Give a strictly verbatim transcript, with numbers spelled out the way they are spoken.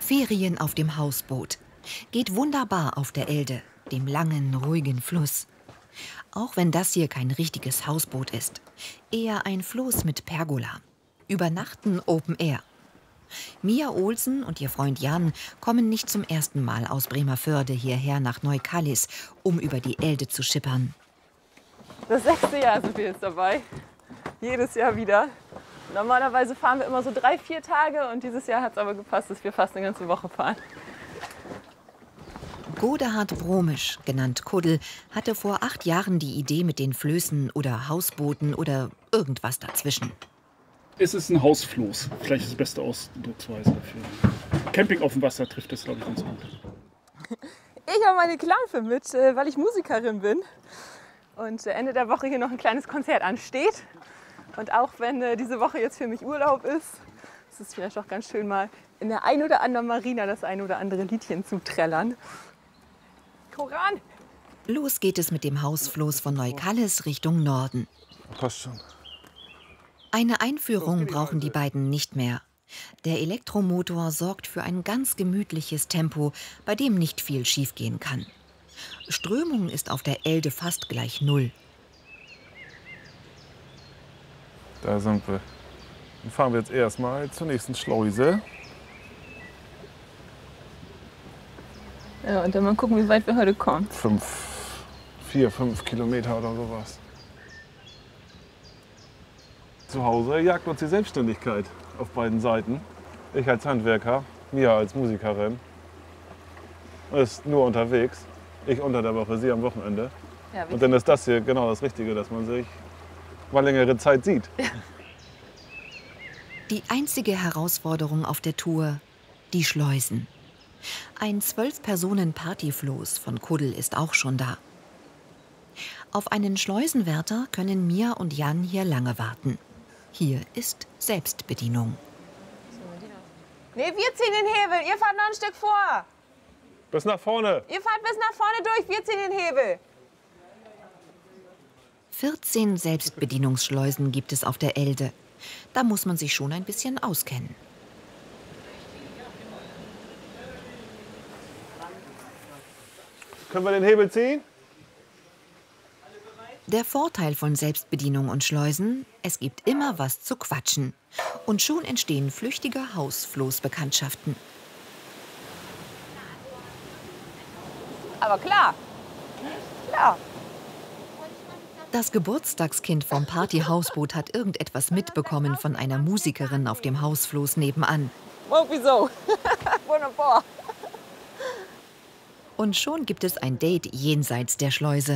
Ferien auf dem Hausboot. Geht wunderbar auf der Elde, dem langen, ruhigen Fluss. Auch wenn das hier kein richtiges Hausboot ist. Eher ein Floß mit Pergola. Übernachten Open Air. Mia Olsen und ihr Freund Jan kommen nicht zum ersten Mal aus Bremervörde hierher nach Neu-Kallis, um über die Elde zu schippern. Das sechste Jahr sind wir jetzt dabei. Jedes Jahr wieder. Normalerweise fahren wir immer so drei, vier Tage und dieses Jahr hat es aber gepasst, dass wir fast eine ganze Woche fahren. Godehard Bromisch, genannt Kuddel, hatte vor acht Jahren die Idee mit den Flößen oder Hausbooten oder irgendwas dazwischen. Es ist ein Hausfloß. Vielleicht ist die beste Ausdrucksweise dafür. Camping auf dem Wasser trifft das, glaube ich, ganz gut. Ich habe meine Klampe mit, weil ich Musikerin bin. Und Ende der Woche hier noch ein kleines Konzert ansteht. Und auch wenn diese Woche jetzt für mich Urlaub ist, ist es vielleicht auch ganz schön, mal in der ein oder anderen Marina das ein oder andere Liedchen zu trällern. Koran! Los geht es mit dem Hausfloß von Neu-Kallis Richtung Norden. Passt schon. Eine Einführung brauchen die beiden nicht mehr. Der Elektromotor sorgt für ein ganz gemütliches Tempo, bei dem nicht viel schiefgehen kann. Strömung ist auf der Elde fast gleich null. Da sind wir. Dann fahren wir jetzt erstmal zur nächsten Schleuse. Ja, und dann mal gucken, wie weit wir heute kommen. Fünf, vier, fünf Kilometer oder sowas. Zu Hause jagt uns die Selbstständigkeit auf beiden Seiten. Ich als Handwerker, Mia als Musikerin. Ist nur unterwegs. Ich unter der Woche, sie am Wochenende. Ja, und dann ist das hier genau das Richtige, dass man sich mal längere Zeit sieht. Ja. Die einzige Herausforderung auf der Tour, die Schleusen. Ein zwölf-Personen-Partyfloß von Kuddel ist auch schon da. Auf einen Schleusenwärter können Mia und Jan hier lange warten. Hier ist Selbstbedienung. Nee, wir ziehen den Hebel. Ihr fahrt noch ein Stück vor. Bis nach vorne. Ihr fahrt bis nach vorne durch. Wir ziehen den Hebel. vierzehn Selbstbedienungsschleusen gibt es auf der Elde. Da muss man sich schon ein bisschen auskennen. Können wir den Hebel ziehen? Der Vorteil von Selbstbedienung und Schleusen, es gibt immer was zu quatschen. Und schon entstehen flüchtige Hausfloßbekanntschaften. Aber klar, klar. Das Geburtstagskind vom Partyhausboot hat irgendetwas mitbekommen von einer Musikerin auf dem Hausfloß nebenan. Oh, wieso? Wunderbar. Und schon gibt es ein Date jenseits der Schleuse.